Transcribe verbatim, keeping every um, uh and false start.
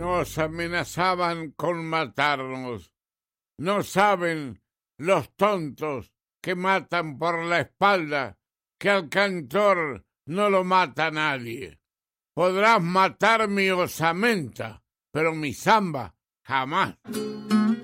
Nos amenazaban con matarnos. No saben los tontos que matan por la espalda que al cantor no lo mata nadie. Podrás matar mi osamenta, pero mi samba jamás.